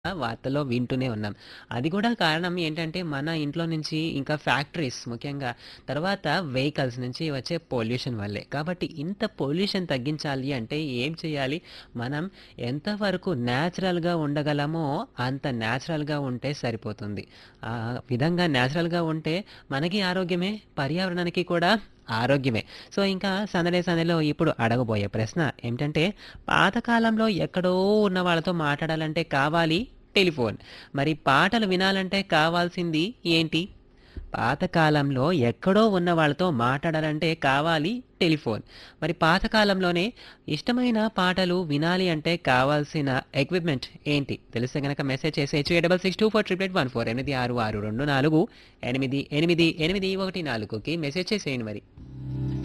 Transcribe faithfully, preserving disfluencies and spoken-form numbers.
వార్తల్లో వింటూనే ఉన్నాం. అది కూడా కారణం ఏంటంటే, మన ఇంట్లో నుంచి ఇంకా ఫ్యాక్టరీస్ ముఖ్యంగా, తర్వాత వెహికల్స్ నుంచి వచ్చే పొల్యూషన్ వల్లే. కాబట్టి ఇంత పొల్యూషన్ తగ్గించాలి అంటే ఏం చేయాలి? మనం ఎంతవరకు న్యాచురల్‌గా ఉండగలమో అంత న్యాచురల్‌గా ఉంటే సరిపోతుంది. ఆ విధంగా న్యాచురల్‌గా ఉంటే మనకి ఆరోగ్యమే, పర్యావరణానికి కూడా ఆరోగ్యమే. సో, ఇంకా సందడే సందడిలో ఇప్పుడు అడగబోయే ప్రశ్న ఏమిటంటే, పాతకాలంలో ఎక్కడో ఉన్న వాళ్ళతో మాట్లాడాలంటే కావాలి టెలిఫోన్. మరి పాటలు వినాలంటే కావాల్సింది ఏంటి? పాతకాలంలో ఎక్కడో ఉన్న వాళ్ళతో మాట్లాడాలంటే కావాలి టెలిఫోన్. మరి పాతకాలంలోనే ఇష్టమైన పాటలు వినాలి అంటే కావాల్సిన ఎక్విప్‌మెంట్ ఏంటి? తెలిస్తే గనక మెసేజ్ చేసేయచ్చు. ఎనిమిది ఆరు ఆరు రెండు నాలుగు ఎనిమిది ఎనిమిది వన్ ఫోర్ ఎనిమిది ఆరు ఆరు రెండు నాలుగు ఎనిమిది ఎనిమిది ఎనిమిది ఒకటి నాలుగుకి మెసేజ్ చేసేయండి మరి.